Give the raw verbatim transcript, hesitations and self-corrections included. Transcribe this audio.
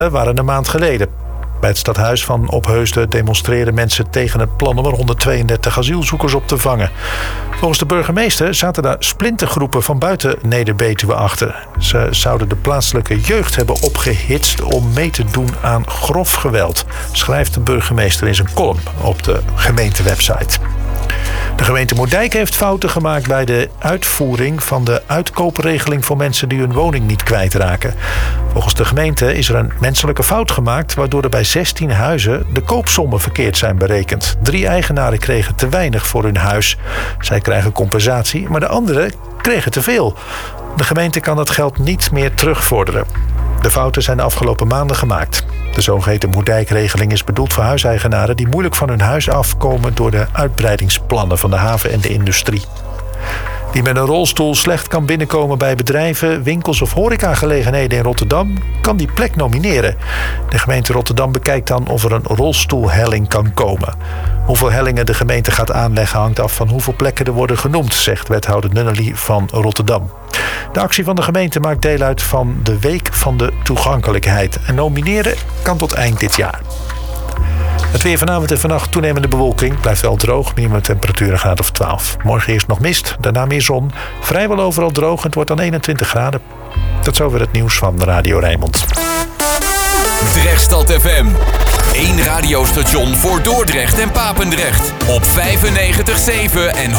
waren een maand geleden. Bij het stadhuis van Opheusden demonstreren mensen tegen het plan om er honderdtweeëndertig asielzoekers op te vangen. Volgens de burgemeester zaten daar splintergroepen van buiten Neder-Betuwe achter. Ze zouden de plaatselijke jeugd hebben opgehitst om mee te doen aan grof geweld, schrijft de burgemeester in zijn column op de gemeentewebsite. De gemeente Moerdijk heeft fouten gemaakt bij de uitvoering van de uitkoopregeling voor mensen die hun woning niet kwijtraken. Volgens de gemeente is er een menselijke fout gemaakt, waardoor er bij zestien huizen de koopsommen verkeerd zijn berekend. Drie eigenaren kregen te weinig voor hun huis. Zij krijgen compensatie, maar de anderen kregen te veel. De gemeente kan dat geld niet meer terugvorderen. De fouten zijn de afgelopen maanden gemaakt. De zogeheten Moerdijk-regeling is bedoeld voor huiseigenaren die moeilijk van hun huis afkomen door de uitbreidingsplannen van de haven en de industrie. Wie met een rolstoel slecht kan binnenkomen bij bedrijven, winkels of horecagelegenheden in Rotterdam, kan die plek nomineren. De gemeente Rotterdam bekijkt dan of er een rolstoelhelling kan komen. Hoeveel hellingen de gemeente gaat aanleggen hangt af van hoeveel plekken er worden genoemd, zegt wethouder Nunnely van Rotterdam. De actie van de gemeente maakt deel uit van de Week van de Toegankelijkheid. En nomineren kan tot eind dit jaar. Het weer vanavond en vannacht toenemende bewolking. Blijft wel droog, minimumtemperatuur een graad of twaalf. Morgen eerst nog mist, daarna meer zon. Vrijwel overal droog en het wordt dan eenentwintig graden. Tot zover het nieuws van Radio Rijnmond. Drechtstad F M. Eén radiostation voor Dordrecht en Papendrecht. Op vijfennegentig komma zeven en